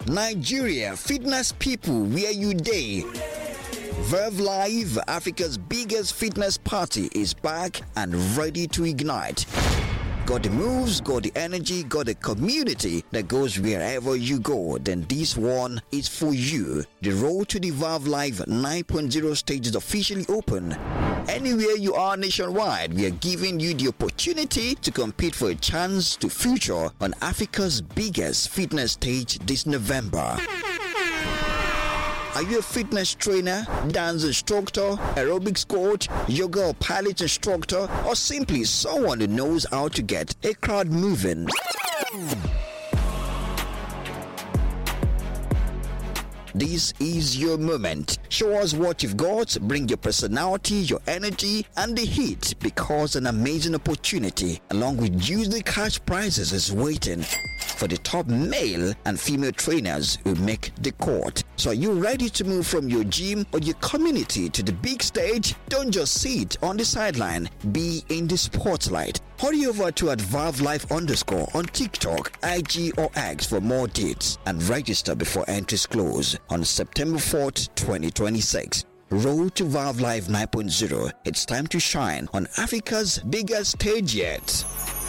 Nigeria, fitness people, where you day? Verve Live, Africa's biggest fitness party, is back and ready to ignite. Got the moves, got the energy, got the community that goes wherever you go, then this one is for you. The road to the Verve Live 9.0 stage is officially open. Anywhere you are nationwide, we are giving you the opportunity to compete for a chance to feature on Africa's biggest fitness stage this November. Are you a fitness trainer, dance instructor, aerobics coach, yoga or pilot instructor, or simply someone who knows how to get a crowd moving? This is your moment. Show us what you've got, bring your personality, your energy, and the heat, because an amazing opportunity along with juicy cash prizes is waiting for the top male and female trainers who make the court. So are you ready to move from your gym or your community to the big stage? Don't just sit on the sideline, be in the spotlight. Hurry over to @VerveLive_ on TikTok, IG or X for more dates and register before entries close on September 4th, 2026. Road to Verve Live 9.0. It's time to shine on Africa's biggest stage yet.